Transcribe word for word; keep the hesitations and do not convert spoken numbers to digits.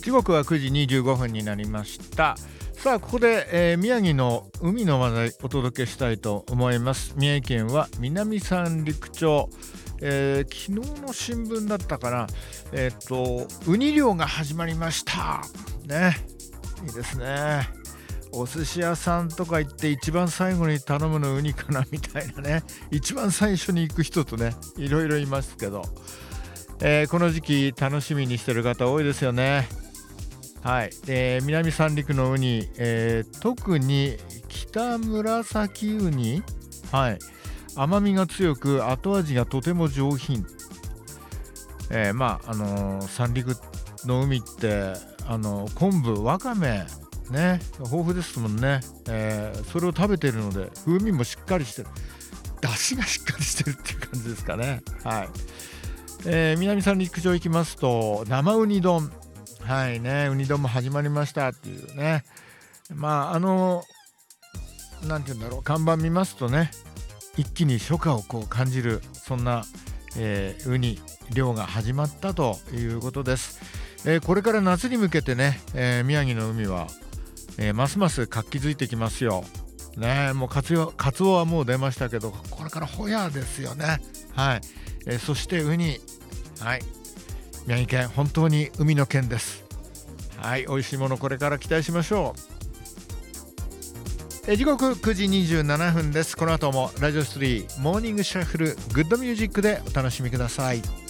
時刻はくじにじゅうごふんになりました。さあここで、えー、宮城の海の話題お届けしたいと思います。宮城県は南三陸町、えー、昨日の新聞だったかな、えー、っとウニ漁が始まりましたね。いいですね。お寿司屋さんとか行って一番最後に頼むのウニかなみたいなね、一番最初に行く人とねいろいろいますけど、えー、この時期楽しみにしてる方多いですよね。はい、えー、南三陸のウニ、えー、特に北紫ウニ、はい、甘みが強く後味がとても上品、えー、まああのー、三陸の海ってあのー、昆布、わかめね豊富ですもんね、えー、それを食べているので風味もしっかりしてる、出汁がしっかりしてるっていう感じですかね。はい、えー、南三陸町行きますと生ウニ丼、はいね、ウニ丼も始まりましたっていうね。まああのなんて言うんだろう、看板見ますとね一気に初夏をこう感じる、そんな、えー、ウニ漁が始まったということです。えー、これから夏に向けてね、えー、宮城の海は、えー、ますます活気づいてきますよね。もうカツオ、カツオはもう出ましたけど、これからホヤですよね。はい、えー、そしてウニ、はい、宮城県本当に海の県です。はい、美味しいものこれから期待しましょう。え時刻くじにじゅうななふんです。この後もラジオスリーモーニングシャッフルグッドミュージックでお楽しみください。